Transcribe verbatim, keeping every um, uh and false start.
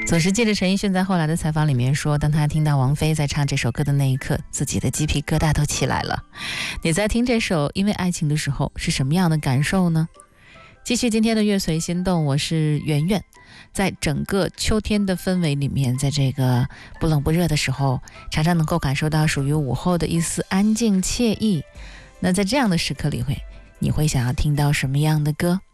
总是记得陈奕迅在后来的采访里面说，当他听到王菲在唱这首歌的那一刻，自己的鸡皮疙瘩都起来了。你在听这首《因为爱情》的时候是什么样的感受呢？继续今天的乐随心动，我是圆圆。在整个秋天的氛围里面，在这个不冷不热的时候，常常能够感受到属于午后的一丝安静惬意。那在这样的时刻里会，你会想要听到什么样的歌？